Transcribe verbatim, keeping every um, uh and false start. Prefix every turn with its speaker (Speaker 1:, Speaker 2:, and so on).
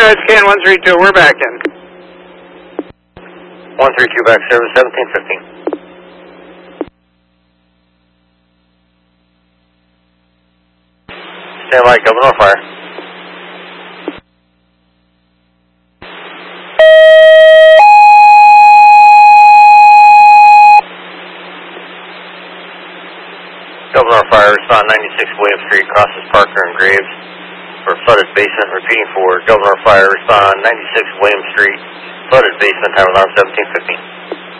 Speaker 1: guys can, one three two, we're back in.
Speaker 2: one three two back service, seventeen fifteen. Stand by, Governor Fire. Governor Fire, respond ninety-six William Street, crosses Parker and Graves for flooded basement. Repeating for Governor Fire, respond ninety-six William Street, flooded basement, time alarm seventeen fifteen.